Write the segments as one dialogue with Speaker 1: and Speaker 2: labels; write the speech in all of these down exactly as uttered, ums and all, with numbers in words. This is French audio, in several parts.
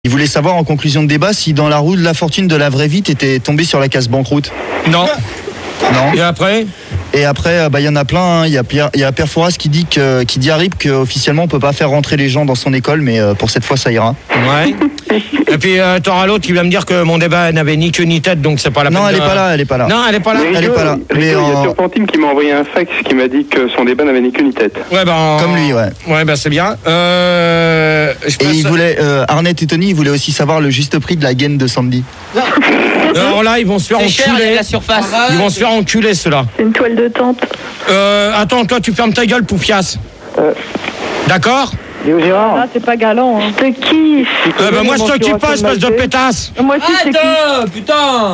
Speaker 1: Il voulait savoir en conclusion de débat si dans la roue de la fortune de la vraie vie t'étais tombé sur la case banqueroute.
Speaker 2: Non.
Speaker 1: Non.
Speaker 2: Et après
Speaker 1: Et après, bah, y en a plein. Il hein. y a Pierre, il y a Pierre Fouras qui dit que, qui dit à Rip qu'officiellement on peut pas faire rentrer les gens dans son école, mais euh, pour cette fois ça ira.
Speaker 2: Ouais. Et puis euh, t'auras l'autre qui va me dire que mon débat n'avait ni queue ni tête, donc c'est pas la peine.
Speaker 1: Non, elle
Speaker 2: de...
Speaker 1: est pas là, elle est pas là.
Speaker 2: Non, elle est pas là.
Speaker 3: Mais
Speaker 1: Elle
Speaker 3: Rico,
Speaker 1: est pas là.
Speaker 3: Rico,
Speaker 1: Mais
Speaker 3: il y a
Speaker 1: en-
Speaker 3: Turpentine qui m'a envoyé un fax qui m'a dit que son débat n'avait ni queue ni tête.
Speaker 2: Ouais, ben.
Speaker 1: Comme lui, ouais.
Speaker 2: Ouais, ben c'est bien. Euh. Je
Speaker 1: Et
Speaker 2: passe-
Speaker 1: il voulait, euh, Arnett et Tony, ils voulaient aussi savoir le juste prix de la gaine de Sandy.
Speaker 2: Alors là, ils vont se faire
Speaker 4: C'est cher, il y a de
Speaker 2: enculer.
Speaker 4: la surface.
Speaker 2: Ils vont se faire enculer, ceux-là.
Speaker 5: C'est une toile de tente.
Speaker 2: Euh. Attends, toi, tu fermes ta gueule, Poufias.
Speaker 3: Euh.
Speaker 2: D'accord?
Speaker 3: Léo Gérard
Speaker 5: Ah, c'est pas galant. Hein. Je te kiffe.
Speaker 2: Euh, ben moi, je t'occupe pas, espèce de pétasse.
Speaker 5: Moi aussi, je te kiffe.
Speaker 4: Attends, putain.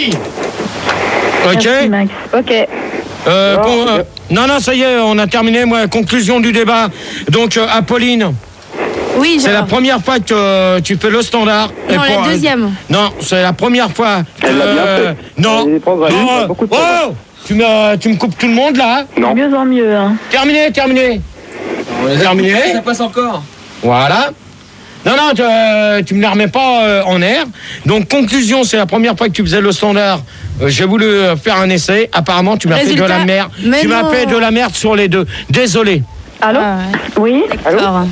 Speaker 2: Ok?
Speaker 5: Merci, Max. Ok.
Speaker 2: Euh, con- euh, non, non, ça y est, on a terminé. Moi, conclusion du débat. Donc, euh, Apolline,
Speaker 6: Oui,
Speaker 2: c'est la
Speaker 6: genre.
Speaker 2: première fois que euh, tu fais le standard. Et
Speaker 6: Non,
Speaker 2: pour-
Speaker 6: la deuxième.
Speaker 2: Non, c'est la première fois. que-
Speaker 3: Elle l'a bien
Speaker 2: euh,
Speaker 3: fait.
Speaker 2: Non.
Speaker 3: Elle est prendre à lui,
Speaker 2: Non,
Speaker 3: il y a beaucoup de
Speaker 2: oh,
Speaker 3: choses.
Speaker 2: tu me, tu me coupes tout le monde là.
Speaker 5: De
Speaker 3: Non.
Speaker 5: mieux en mieux. Hein.
Speaker 2: Terminé, terminé. Terminé.
Speaker 4: Ça passe encore.
Speaker 2: Voilà. Non, non, tu, euh, tu me la remets pas euh, en air. Donc, conclusion, c'est la première fois que tu faisais le standard. Euh, J'ai voulu euh, faire un essai. Apparemment, tu m'as fait de
Speaker 6: Résultat.
Speaker 2: la merde.
Speaker 6: Mais
Speaker 2: Tu m'as
Speaker 6: non.
Speaker 2: fait de la merde sur les deux. Désolé.
Speaker 5: Allô
Speaker 6: Ah, ouais.
Speaker 5: Oui.
Speaker 6: D'accord.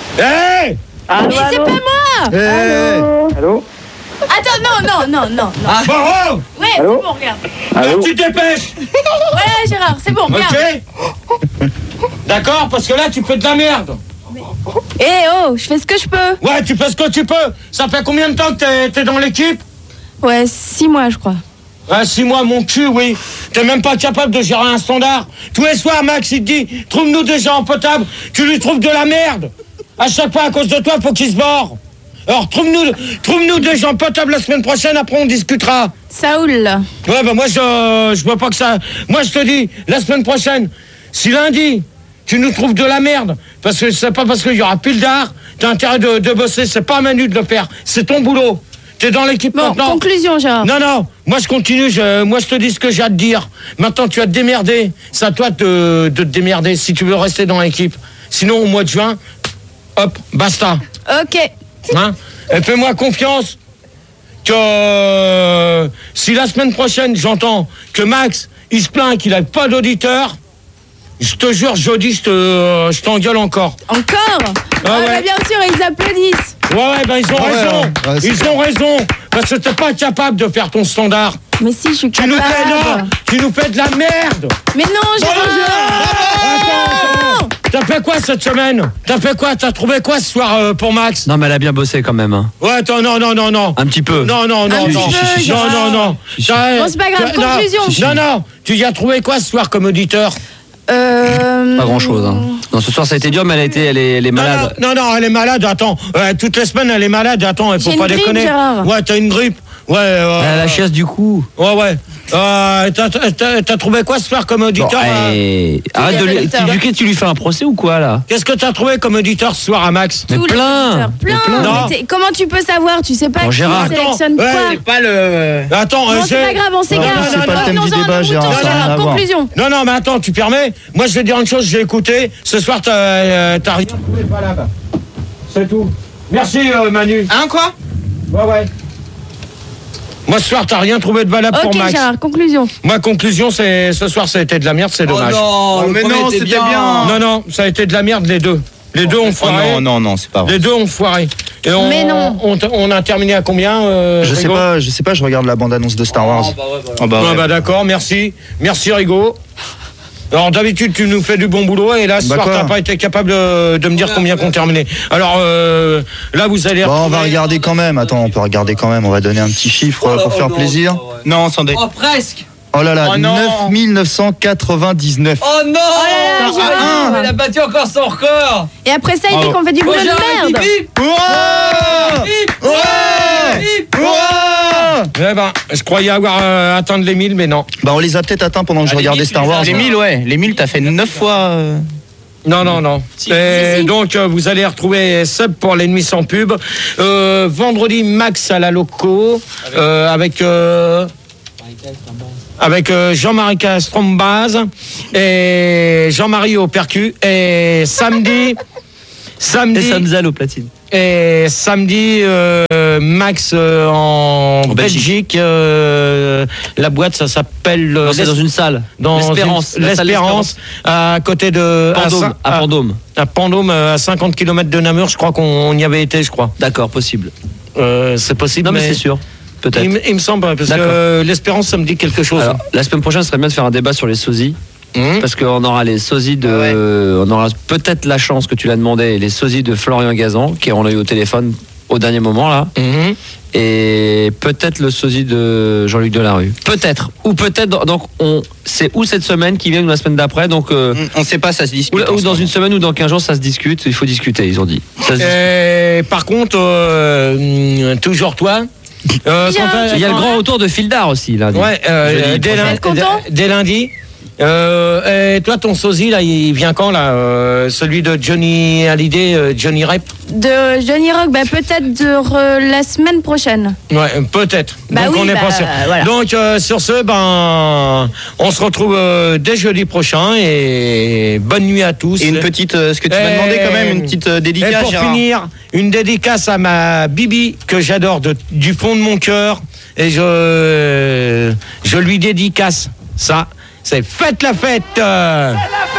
Speaker 2: Hé
Speaker 5: Allô,
Speaker 6: Mais c'est
Speaker 5: allô
Speaker 6: pas moi.
Speaker 1: Eh,
Speaker 5: Allô
Speaker 3: Allô
Speaker 6: Attends, non, non, non, non. non.
Speaker 2: Bon, oh,
Speaker 6: Ouais, c'est
Speaker 3: Allô
Speaker 6: bon, regarde.
Speaker 3: Allô
Speaker 2: tu te dépêches.
Speaker 6: Ouais, Gérard, c'est bon, regarde.
Speaker 2: Ok. D'accord, parce que là, tu fais de la merde.
Speaker 6: Eh oh, je fais ce que je peux.
Speaker 2: Ouais, tu fais ce que tu peux. Ça fait combien de temps que t'es, t'es dans l'équipe?
Speaker 6: Ouais, six mois, je crois.
Speaker 2: Ah, six mois, mon cul, oui. T'es même pas capable de gérer un standard. Tous les soirs, Max, il te dit, trouve-nous des gens potables. Tu lui trouves de la merde. À chaque fois, à cause de toi, faut qu'il se barre. Alors, trouve-nous, trouve-nous des gens potables la semaine prochaine, après on discutera.
Speaker 6: Saoul.
Speaker 2: Ouais, bah moi, je, je vois pas que ça... Moi, je te dis, la semaine prochaine, si lundi, tu nous trouves de la merde, parce que c'est pas parce qu'il y aura pile d'art, t'as intérêt de, de bosser, c'est pas à Manu de le faire, c'est ton boulot. T'es dans l'équipe
Speaker 6: Bon,
Speaker 2: maintenant.
Speaker 6: conclusion, Gérard.
Speaker 2: Non, non, moi je continue, je, moi je te dis ce que j'ai à te dire. Maintenant, tu vas te démerder. C'est à toi de, de te démerder si tu veux rester dans l'équipe. Sinon, au mois de juin, hop, basta.
Speaker 6: Ok.
Speaker 2: Hein? Et fais-moi confiance que euh, si la semaine prochaine, j'entends que Max, il se plaint qu'il n'a pas d'auditeur, je te jure, jeudi, je te, euh, je t'engueule encore.
Speaker 6: Encore. Ah,
Speaker 2: ouais.
Speaker 6: bah, bien sûr, ils applaudissent.
Speaker 2: Ouais, ouais, ben ils ont
Speaker 1: Ouais,
Speaker 2: raison.
Speaker 1: ouais, ouais, c'est
Speaker 2: ils ont raison. Parce que t'es pas capable de faire ton standard.
Speaker 6: Mais si, je suis
Speaker 2: Tu nous fais, non,
Speaker 6: capable.
Speaker 2: tu nous fais de la merde.
Speaker 6: Mais non, Gérard.
Speaker 2: Attends, t'as fait quoi cette semaine? T'as fait quoi? T'as trouvé quoi ce soir euh, pour Max?
Speaker 7: Non, mais elle a bien bossé quand même. Hein.
Speaker 2: Ouais, attends, non, non, non, non.
Speaker 7: Un petit peu.
Speaker 2: Non, non,
Speaker 6: Un
Speaker 2: non,
Speaker 6: petit
Speaker 2: non.
Speaker 6: peu,
Speaker 2: Non,
Speaker 6: Gérard.
Speaker 2: non, non. T'as-
Speaker 6: Bon, c'est pas grave,
Speaker 2: non,
Speaker 6: conclusion.
Speaker 2: Non, non. Tu y as trouvé quoi ce soir comme auditeur?
Speaker 6: Euh...
Speaker 7: Pas grand chose. Hein. Non, ce soir ça a été dur, mais elle, a été, elle, est, elle est
Speaker 2: Non,
Speaker 7: malade.
Speaker 2: non, non, non, elle est malade, attends. Ouais, toutes les semaines, elle est malade, attends, il faut
Speaker 6: J'ai
Speaker 2: pas
Speaker 6: une grippe,
Speaker 2: déconner.
Speaker 6: Gérard.
Speaker 2: Ouais, t'as une grippe. Ouais, euh,
Speaker 7: Elle a la chiasse du cou.
Speaker 2: ouais, ouais. Euh, t'as, t'as- t'as trouvé quoi ce soir comme
Speaker 7: Bon,
Speaker 2: auditeur? euh
Speaker 7: hey, arrête de lui.
Speaker 6: auditeurs.
Speaker 7: Tu, du- tu lui fais un procès ou quoi là?
Speaker 2: Qu'est-ce que t'as trouvé comme auditeur ce soir à Max?
Speaker 7: Mais
Speaker 6: Tous les
Speaker 7: plein.
Speaker 6: auditeurs,
Speaker 7: Mais
Speaker 6: plein.
Speaker 7: plein.
Speaker 2: Non.
Speaker 6: Mais t'es- comment tu peux savoir? Tu sais pas
Speaker 7: Bon,
Speaker 6: qui
Speaker 7: Gérard.
Speaker 6: sélectionne
Speaker 2: Attends, ouais,
Speaker 6: quoi.
Speaker 2: c'est
Speaker 4: Pas le.
Speaker 2: Attends, euh,
Speaker 6: Non, c'est
Speaker 2: j'ai-
Speaker 6: pas grave, on s'égare.
Speaker 2: Non, c'est pas le
Speaker 1: thème du
Speaker 6: Revenons-en à
Speaker 1: débat,
Speaker 6: nos
Speaker 1: Gérard,
Speaker 6: moutons,
Speaker 1: ça a rien à
Speaker 6: Gérard.
Speaker 1: voir.
Speaker 6: Conclusion.
Speaker 2: Non, non, mais attends, tu permets? Moi, je vais dire une chose, j'ai écouté. Ce soir, t'as, euh, t'as rien trouvé de valable. C'est tout. Merci, euh, Manu.
Speaker 4: Hein, quoi?
Speaker 2: Ouais, ouais. Moi, ce soir, t'as rien trouvé de valable
Speaker 6: Ok,
Speaker 2: pour Max.
Speaker 6: Gérard, conclusion.
Speaker 2: Ma conclusion, c'est ce soir, ça a été de la merde, c'est dommage.
Speaker 4: Oh non,
Speaker 8: mais
Speaker 4: le premier
Speaker 8: non,
Speaker 4: était
Speaker 8: c'était bien.
Speaker 2: Non, non, ça a été de la merde, les deux. Les deux ont
Speaker 8: Oh
Speaker 2: foiré.
Speaker 8: non, non, non, c'est pas vrai.
Speaker 2: Les deux ont foiré. Et on,
Speaker 6: Mais non.
Speaker 2: On, on a terminé à combien euh,
Speaker 1: Je sais
Speaker 2: Rigo
Speaker 1: pas, je sais pas, je regarde la bande-annonce de Star Wars.
Speaker 4: Oh, bah ouais, bah ouais.
Speaker 8: Ah bah
Speaker 2: Ouais,
Speaker 8: ouais.
Speaker 2: bah d'accord, merci. Merci Rigo. Alors d'habitude tu nous fais du bon boulot et là ce
Speaker 1: Bah
Speaker 2: soir
Speaker 1: quoi
Speaker 2: t'as pas été capable de, de me dire combien qu'on terminait. Alors euh, là vous allez
Speaker 1: Bon, on
Speaker 2: retrouver-
Speaker 1: va regarder quand même. Attends, on peut regarder quand même. On va donner un petit chiffre
Speaker 4: Oh
Speaker 1: euh,
Speaker 4: là,
Speaker 1: pour
Speaker 4: oh
Speaker 1: faire
Speaker 4: non,
Speaker 1: plaisir.
Speaker 4: oh ouais.
Speaker 8: Non, sans dé.
Speaker 4: Oh, presque.
Speaker 1: Oh là là,
Speaker 4: Oh non.
Speaker 1: neuf mille neuf cent quatre-vingt-dix-neuf.
Speaker 4: Oh non.
Speaker 6: là là, Gérard.
Speaker 4: Elle a battu encore son record.
Speaker 6: Et après ça, il dit
Speaker 8: Bravo.
Speaker 6: qu'on fait du
Speaker 4: Oh,
Speaker 6: boulot
Speaker 4: Gérard,
Speaker 6: de merde.
Speaker 4: bip, bip,
Speaker 1: Hurrah
Speaker 4: bip,
Speaker 1: Ouais
Speaker 4: bip.
Speaker 1: Hurrah
Speaker 2: Eh ben, je croyais avoir euh, atteint les mille mais non.
Speaker 1: Bah on les a peut-être atteints pendant que je
Speaker 4: Ah, les
Speaker 1: regardais
Speaker 4: mille,
Speaker 1: Star
Speaker 4: tu les as
Speaker 1: Wars.
Speaker 8: Les mille, ouais. Les mille, t'as fait neuf fois. euh,
Speaker 2: Non, non, non.
Speaker 4: Si.
Speaker 2: Et
Speaker 6: Si, si.
Speaker 2: donc, euh, vous allez retrouver Seb pour l'ennemi sans pub. Euh, vendredi, Max à la loco. Euh, avec... euh, avec euh, Jean-Marie Castrombaz et Jean-Marie au percu. Et samedi, Samedi.
Speaker 7: Et Samzal au platine.
Speaker 2: Et samedi, euh, Max euh, en,
Speaker 7: En Belgique.
Speaker 2: Belgique. euh, la boîte, ça s'appelle euh,
Speaker 7: Non, c'est dans une salle.
Speaker 2: dans
Speaker 7: L'Espérance.
Speaker 2: une-
Speaker 7: la salle
Speaker 2: l'Espérance, à côté de
Speaker 7: Pendôme.
Speaker 2: à,
Speaker 7: À Pendôme.
Speaker 2: à Pendôme, à cinquante kilomètres de Namur. Je crois qu'on on y avait été, je crois.
Speaker 7: D'accord, possible.
Speaker 2: Euh, c'est possible.
Speaker 7: Non, mais, c'est sûr. Peut-être.
Speaker 2: Il, me- il me semble, parce que
Speaker 7: D'accord.
Speaker 2: euh, l'Espérance, ça me dit quelque chose.
Speaker 7: Alors, la semaine prochaine, ce serait bien de faire un débat sur les sosies.
Speaker 2: Hum.
Speaker 7: Parce qu'on aura les sosies de.
Speaker 8: Ah ouais.
Speaker 7: On aura peut-être la chance que tu l'as demandé, les sosies de Florian Gazan, qui on l'a eu au téléphone au dernier moment, là.
Speaker 2: Mhm.
Speaker 7: Et peut-être le sosie de Jean-Luc Delarue. Peut-être. Ou peut-être. Donc, on, c'est ou cette semaine qui vient ou la semaine d'après. Donc, euh,
Speaker 8: On sait pas, ça se discute.
Speaker 7: ou,
Speaker 8: en
Speaker 7: ou
Speaker 8: ce
Speaker 7: dans
Speaker 8: moment.
Speaker 7: une semaine ou dans quinze jours, ça se discute. Il faut discuter, ils ont dit. Ça se discute.
Speaker 2: Et par contre, euh, hum, toujours toi. Euh,
Speaker 6: Bien.
Speaker 2: quand t'as-
Speaker 7: Il y a le grand retour de Fildar aussi, lundi.
Speaker 2: Ouais, euh,
Speaker 7: Jeudi
Speaker 2: dès,
Speaker 7: prochain.
Speaker 2: lin-
Speaker 6: Vous êtes content
Speaker 2: dès- dès lundi. Euh, et toi, ton sosie, là, il vient quand, là euh, celui de Johnny Hallyday, euh, Johnny Rep
Speaker 6: De Johnny Rock, bah, peut-être de re- la semaine prochaine.
Speaker 2: Ouais, peut-être.
Speaker 6: Bah
Speaker 2: Donc,
Speaker 6: oui,
Speaker 2: on n'est
Speaker 6: bah,
Speaker 2: pas sûr.
Speaker 6: voilà.
Speaker 2: Donc, euh, sur ce, ben, on se retrouve euh, dès jeudi prochain et bonne nuit à tous.
Speaker 8: Et une petite, euh, ce que tu m'as
Speaker 2: Et-
Speaker 8: demandé quand même, une petite euh,
Speaker 2: Et
Speaker 8: dédicace,
Speaker 2: pour
Speaker 8: Gérard.
Speaker 2: finir, une dédicace à ma Bibi que j'adore de- du fond de mon cœur et je je lui dédicace ça. C'est faites la fête. euh.